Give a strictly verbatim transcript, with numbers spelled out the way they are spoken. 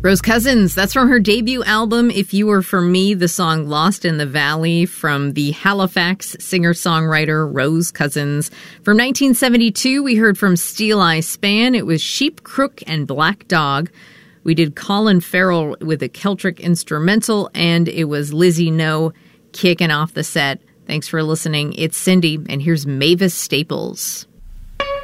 Rose Cousins, that's from her debut album, If You Were For Me, the song Lost in the Valley from the Halifax singer-songwriter Rose Cousins. From nineteen seventy-two, we heard from Steel Eye Span. It was Sheep, Crook, and Black Dog. We did Colin Farrell with a Celtic instrumental, and it was Lizzie No kicking off the set. Thanks for listening. It's Cindy, and here's Mavis Staples.